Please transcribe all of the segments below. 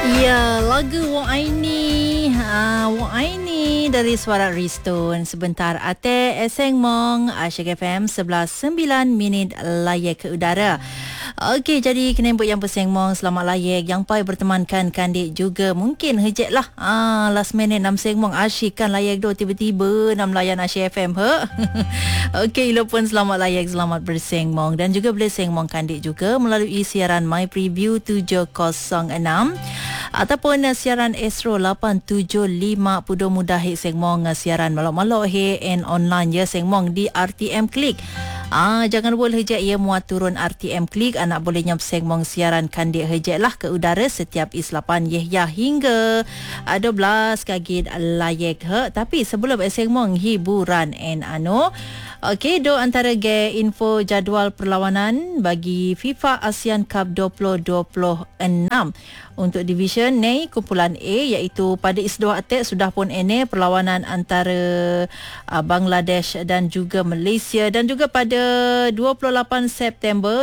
Ya, lagu Wong Aini. Wong Aini dari suara Ristone. Sebentar Ate Eseng Mong, Asyik FM 11:09 layak ke udara. Okey, jadi kena buat yang peseng mong selamat layak yang pai bertemankan kandik juga mungkin hejek lah. Last minute nam seng mong asyik kan layak do tiba-tiba nam layan Asyik FM he. Okey, lo pun selamat layak, selamat berseng mong dan juga boleh seng mong kandik juga melalui siaran My Preview 706 ataupun siaran Astro 875 pudo mudah hek seng mong siaran malok-malok he and online ya seng mong di RTM Klik. Jangan boleh hejek ia muat turun RTM Klik. Anak boleh nyam seng mong siaran kandik hejek lah ke udara setiap islapan ya hingga 12 kagit layak he. Tapi sebelum seng mong hiburan and okey, do antara ge info jadual perlawanan bagi FIFA ASEAN Cup 2026 untuk division ni kumpulan A iaitu pada isdoh atek sudah pun ini perlawanan antara Bangladesh dan juga Malaysia dan juga pada 28 September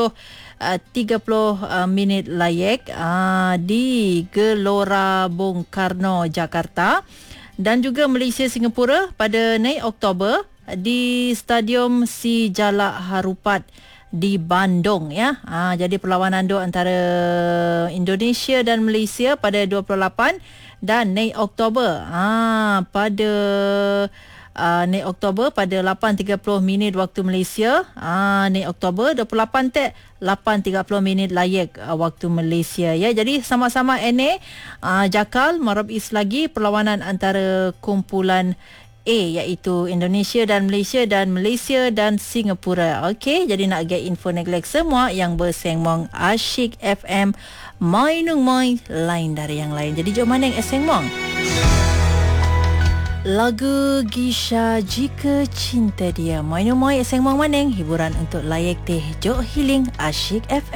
7:30 minit layak di Gelora Bung Karno Jakarta dan juga Malaysia Singapura pada 9 Oktober di Stadium Si Jalak Harupat di Bandung ya. Jadi perlawanan tu antara Indonesia dan Malaysia pada 28 dan 9 Oktober. Pada 9 Oktober pada 8:30 minit waktu Malaysia. 9 Oktober 28 8:30 minit layak waktu Malaysia ya. Jadi sama-sama ini jakal marab is lagi perlawanan antara kumpulan A iaitu Indonesia dan Malaysia dan Singapura. Okey, jadi nak get info neglect semua yang berseng mong Asyik FM mainung mai lain dari yang lain. Jadi jom mana yang seng mong? Lagu Gisha Jika Cinta Dia mainung mai seng mong maneng hiburan untuk layak teh jok healing Asyik FM.